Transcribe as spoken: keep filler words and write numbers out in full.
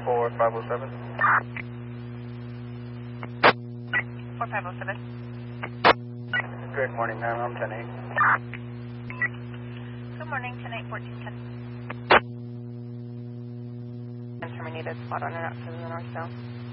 four five oh seven. four five oh seven. Good morning, ma'am. I'm ten eight. Good morning, ten eight fourteen ten. Terminated spot on and out to the north south.